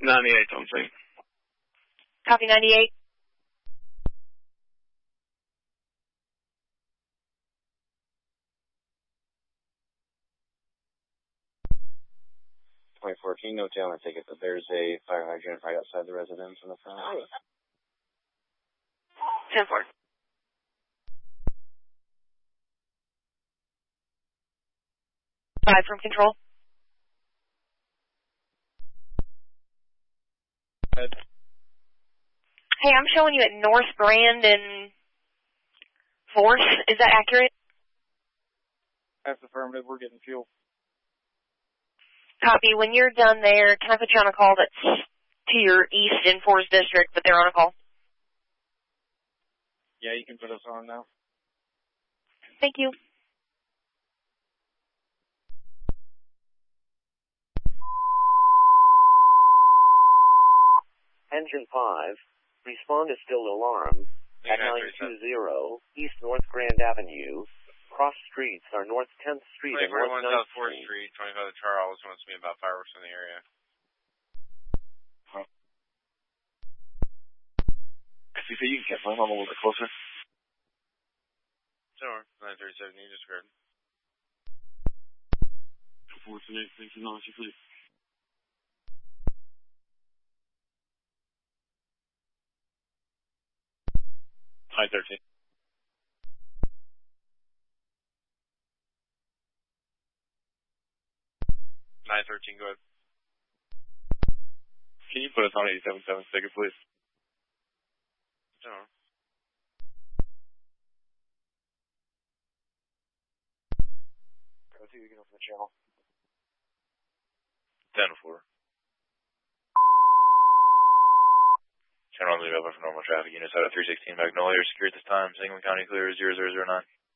98 on scene. Copy 98. Can you note down and take it that there's a fire hydrant right outside the residence in the front? 10-4. 5 from control. Hey, I'm showing you at North Grand and 4th. Is that accurate? That's affirmative. We're getting fuel. Copy. When you're done there, can I put you on a call that's to your east in Forest District, but they're on a call? Yeah, you can put us on now. Thank you. Engine 5, respond is still alarm at 920 East North Grand Avenue. Cross streets are North 10th Street and North 9th South 4th Street. Street, 25 Charles wants me about fireworks in the area. You say you can get mine, I'm a little bit closer. Sure, 937, you just heard. 428, thank you, nice, please. 913. Go ahead. Can you put us on 87.7 second, please? Sure. Go to, you can open the channel. 10-4. Channel on the available for normal traffic. Units out of 316 Magnolia are secure at this time. Sangamon County clear 0009.